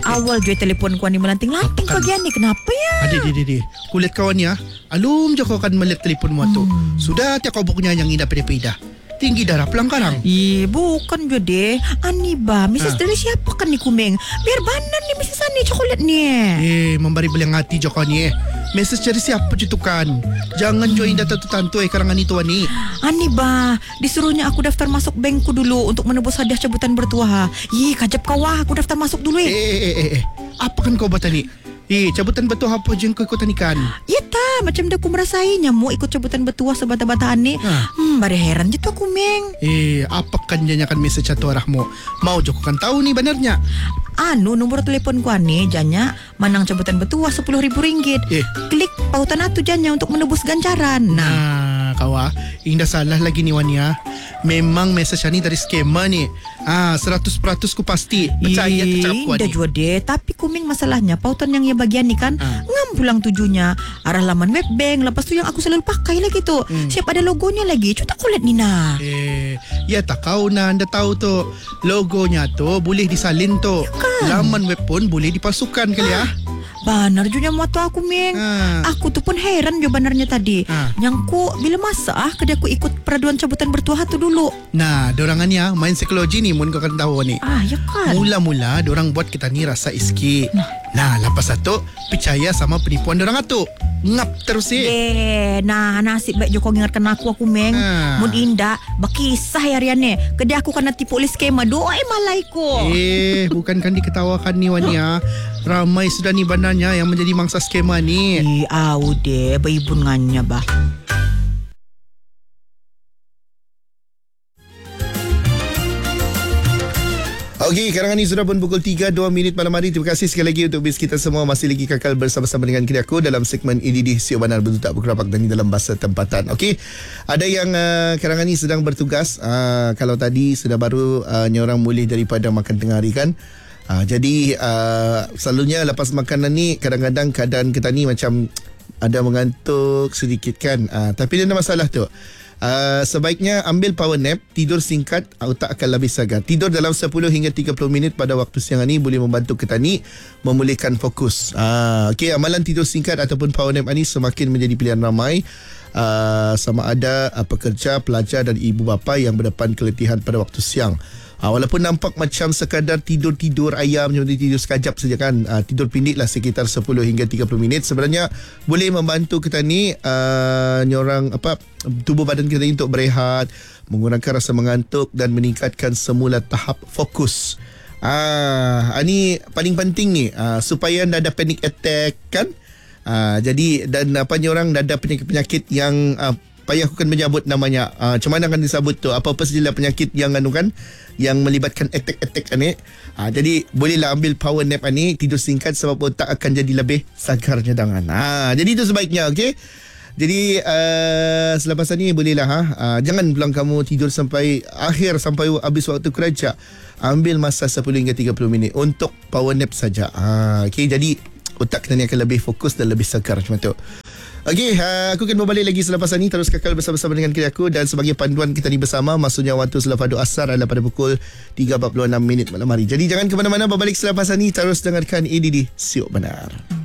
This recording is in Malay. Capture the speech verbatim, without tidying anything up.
Awal je telefon ko ni melanting-lanting pagi ni. Kenapa ya? Adik, adik, adik. Kulit kawan ya. Alum je kau akan melihat telefon mu tu. Hmm. Sudah tiap kau bukunya yang indah peda-peda. Tinggi darah pelangkarang. Eh, bukan je deh. Ani ba, Missus Ha. Dari siapa kan ni kumeng? Biar banan ni Missus Ani coklat ni. Eh, memberi belang hati je kau ni eh. Mesej dari siapa je tu kan? Jangan join data tu tantu eh karangan itu ani. Ani ba, disuruhnya aku daftar masuk bankku dulu untuk menebus hadiah cabutan bertuah. Ih, kajap kau wah, aku daftar masuk dulu eh. Eh, eh, eh, eh. Apa kan kau buat ni? Eh, cabutan bertuah apa je yang kau ikutan ikan? Ya ta, macam dah aku merasai nyamuk ikut cabutan bertuah sebata-bataan ni. Ha. Hmm, bare heran je tu aku meng. Eh, apa kan janyakan mesej satu arahmu? Mau je kau kan tahu ni benarnya? Anu nombor telefon ku ni janya manang cabutan bertuah sepuluh ribu ringgit. Eh. Klik pautan atu janya untuk menebus ganjaran. Nah, Nah, kau ah, indah salah lagi ni Wania. Memang mesej ni dari skema ni. Ah, seratus peratus ku pasti. Percaya Ih, kecap ku dah ni. jua deh. Tapi kuming masalahnya pautan yang ia bagian ni kan Ah. ngam pulang tujunya arah laman web bank. Lepas tu yang aku selalu pakai lagi tu. Hmm. Siap ada logonya lagi. Cuta kulit ni nah. Eh, ya tak kau nah anda tahu tu. Logonya tu boleh disalin tu. kan? Laman web pun boleh dipalsukan kali ah. Banar juga muat aku meng. Ah. Aku tu pun heran jo banarnya tadi. Ah. Yang ku bila masa ah kedai aku ikut peraduan cabutan bertuah tu dulu. Nah, dorangannya main psikologi ni mun kau akan tahu ni. Ah, ya kan. Mula-mula dorang buat kita ni rasa iski. Nah, lepas itu percaya sama penipuan dorang tu. Ngap terus eh. Eh, nah nasib baik jo kau ingatkan aku aku meng. Ah. Mun indah bakisah ya Riane. Kedai aku kena tipu oleh skema doai malaiku. Eh, bukankan diketawakan ni Wania. Ramai sudah ni bandarnya yang menjadi mangsa skema ni. Eh, au deh, baibun nganya bah. Okey, karangan ini sudah pun pukul tiga dua minit malam hari. Terima kasih sekali lagi untuk bis kita semua masih lagi kekal bersama-sama dengan kita aku dalam segmen ini di Siok Banar Bertutak Berkerapak dan dalam bahasa tempatan. Okey, ada yang uh, karangan ini sedang bertugas. Uh, kalau tadi sudah baru uh, nyorang mulih daripada makan tengah hari kan. Uh, jadi uh, selalunya lepas makanan ni kadang-kadang keadaan kita ni macam ada mengantuk sedikit kan. Uh, tapi dia ada masalah tu. Uh, sebaiknya ambil power nap, tidur singkat, otak akan lebih segar. Tidur dalam sepuluh hingga tiga puluh minit pada waktu siang ini boleh membantu kita ni memulihkan fokus. Uh, Okey, amalan tidur singkat ataupun power nap ini semakin menjadi pilihan ramai. Uh, sama ada uh, pekerja, pelajar dan ibu bapa yang berdepan keletihan pada waktu siang. Uh, walaupun nampak macam sekadar tidur-tidur ayam, macam tidur sekejap saja kan, uh, tidur pindik lah sekitar sepuluh hingga tiga puluh minit sebenarnya boleh membantu kita ni uh, nyorang apa tubuh badan kita ni untuk berehat, mengurangkan rasa mengantuk dan meningkatkan semula tahap fokus. Ah, ini paling penting ni uh, supaya anda ada panic attack kan. Uh, jadi dan apa ni orang dah ada penyakit-penyakit yang uh, payah aku akan menyebut namanya. Uh, macam mana akan disebut tu? Apa-apa sajalah penyakit yang anu kan, yang melibatkan attack-attack ni. Uh, jadi bolehlah ambil power nap ni, tidur singkat sebab otak akan jadi lebih sagar nyadangan. Ah, jadi itu sebaiknya, okey. Jadi uh, selepas ni bolehlah ha. Uh, jangan pulang kamu tidur sampai akhir, sampai habis waktu kerja. Ambil masa sepuluh hingga tiga puluh minit untuk power nap saja. Ah, okey, jadi otak kita ni akan lebih fokus dan lebih segar macam tu. Okey, uh, aku akan berbalik lagi selepas ini. Terus kekal bersama-sama dengan kita aku. Dan sebagai panduan kita ni bersama, maksudnya waktu selepas fadu asar adalah pada pukul tiga empat puluh enam minit malam hari. Jadi jangan ke mana-mana, berbalik selepas ini. Terus dengarkan ini di Siok Banar.